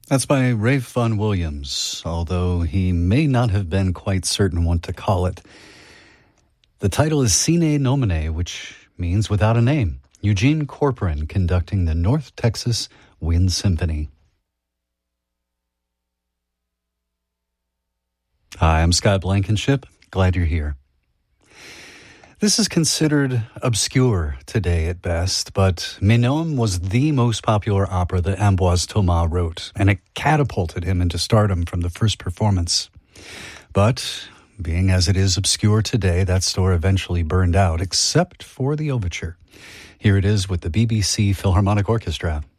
That's by Ralph Vaughan Williams, although he may not have been quite certain what to call it. The title is Sine Nomine, which means without a name. Eugene Corporon conducting the North Texas Wind Symphony. Hi, I'm Scott Blankenship. Glad you're here. This is considered obscure today at best, but Manon was the most popular opera that Ambroise Thomas wrote, and it catapulted him into stardom from the first performance. But, being as it is obscure today, that store eventually burned out, except for the overture. Here it is with the BBC Philharmonic Orchestra.